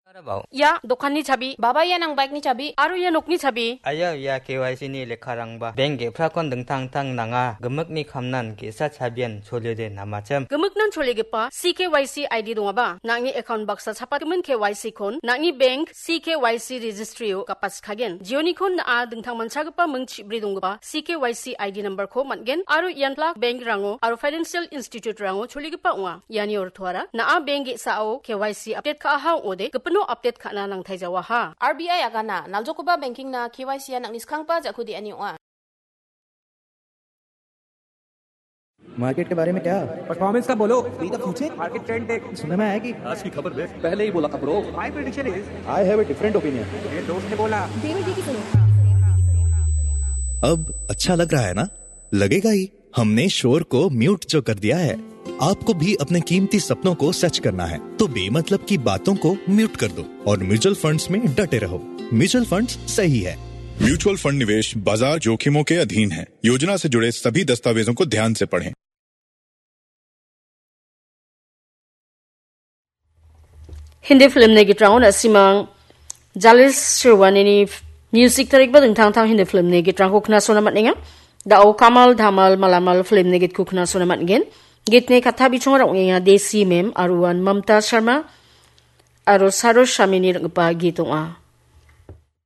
Ya dokanni chabi, Baba ya nang bike ni chabi, aru ya nokni chabi. Ayaw ya KYC ni lekharangba. Benge prakon dengtang-tang nanga gemuk ni khamnan kisa chabian cholede namacem. Gemuk nan cholegepa CKYC ID dongaba. Nangni account baksa chapatmen KYC kon, nangni bank CKYC registry o kapas khagen. Jioni kon na dengtang manchagapa mengchibri dongba CKYC ID number ko matgen aru yanplak bank rango aru financial institute rango cholegepa unga. Yani orthwara na bank sao KYC update ka ha ode gepno update ka na nang thaijawa ha. RBI agana naljokoba banking na KYC ya nang niskangpa jakudi ani wa. Market के बारे में क्या performance का बोलो अभी तक पूछे market trend देख सुनने में आया कि आज की खबर देख पहले ही बोला bro my prediction is I have a different opinion मेरे दोस्त ने बोला अब अच्छा लग रहा है ना? लगेगा ही। हमने शोर को म्यूट जो कर दिया है। आपको भी अपने कीमती सपनों को सच करना है तो बेमतलब की बातों को म्यूट कर दो और म्यूचुअल फंड्स में डटे रहो। म्यूचुअल फंड्स सही है। म्यूचुअल फंड निवेश बाजार जोखिमों के अधीन है। योजना से जुड़े सभी दस्तावेजों को ध्यान से पढ़ें। Hindi film ne gitraun asimang Jalis Shirwani music tarik ba dengtang tang hindi film ne gitrang ko kna sona matninga da o Kamal Dhamal Malamal film ne git ko kna sona matgen git ne katha bichong ra ngia Desi mem aruan Mamta Sharma aro Sarosh Shamini pa gitonga